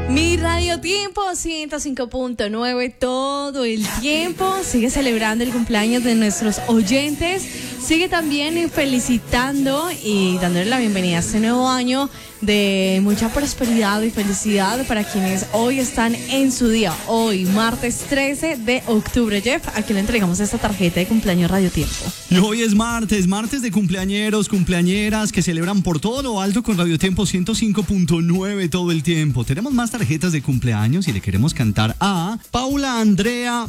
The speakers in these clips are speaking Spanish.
Mi Radio Tiempo 105.9 todo el tiempo sigue celebrando el cumpleaños de nuestros oyentes, sigue también felicitando y dándole la bienvenida a este nuevo año de mucha prosperidad y felicidad para quienes hoy están en su día, hoy martes 13 de octubre. Jeff, aquí le entregamos esta tarjeta de cumpleaños Radio Tiempo. Y hoy es martes de cumpleañeros, cumpleañeras que celebran por todo lo alto con Radio Tiempo 105.9 todo el tiempo. Tenemos más tarjetas de cumpleaños y le queremos cantar a Paula Andrea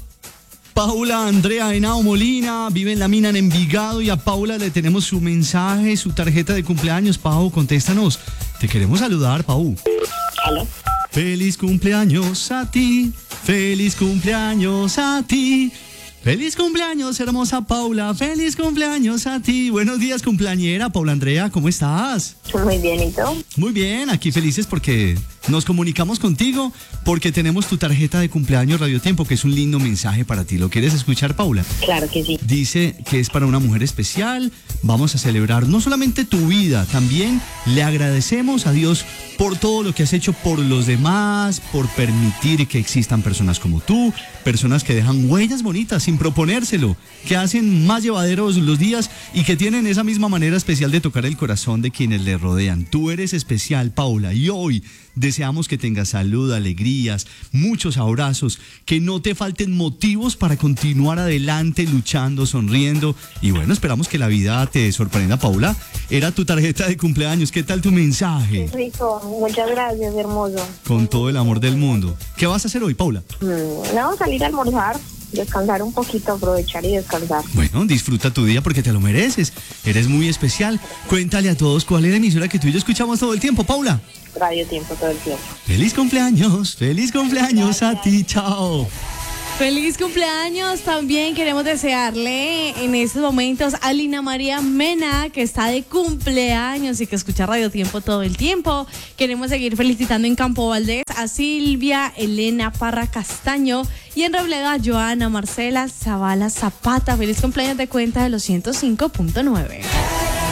Henao Molina, vive en la mina en Envigado, y a Paula le tenemos su mensaje, su tarjeta de cumpleaños. Pau, contéstanos. Te queremos saludar, Pau. ¿Aló? Feliz cumpleaños a ti, feliz cumpleaños a ti. Feliz cumpleaños, hermosa Paula, feliz cumpleaños a ti. Buenos días, cumpleañera Paula Andrea, ¿cómo estás? Muy bien, ¿y tú? Muy bien, aquí felices porque nos comunicamos contigo, porque tenemos tu tarjeta de cumpleaños Radio Tiempo, que es un lindo mensaje para ti. ¿Lo quieres escuchar, Paula? Claro que sí. Dice que es para una mujer especial. Vamos a celebrar no solamente tu vida, también le agradecemos a Dios por todo lo que has hecho por los demás, por permitir que existan personas como tú, personas que dejan huellas bonitas sin proponérselo, que hacen más llevaderos los días y que tienen esa misma manera especial de tocar el corazón de quienes le rodean. Tú eres especial, Paula, y hoy deseamos que tengas salud, alegrías, muchos abrazos, que no te falten motivos para continuar adelante, luchando, sonriendo. Y bueno, esperamos que la vida te sorprenda, Paula. Era tu tarjeta de cumpleaños. ¿Qué tal tu mensaje? Qué rico, muchas gracias, hermoso. Con todo el amor del mundo. ¿Qué vas a hacer hoy, Paula? No, salir a almorzar, descansar un poquito, aprovechar y descansar. Bueno, disfruta tu día porque te lo mereces. Eres muy especial. Cuéntale a todos cuál es la emisora que tú y yo escuchamos todo el tiempo, Paula. Radio Tiempo todo el tiempo. Feliz cumpleaños a ti, chao. Feliz cumpleaños, también queremos desearle en estos momentos a Lina María Mena, que está de cumpleaños y que escucha Radio Tiempo todo el tiempo. Queremos seguir felicitando en Campo Valdés a Silvia Elena Parra Castaño y en Robledo a Joana Marcela Zavala Zapata. Feliz cumpleaños de cuenta de los 105.9.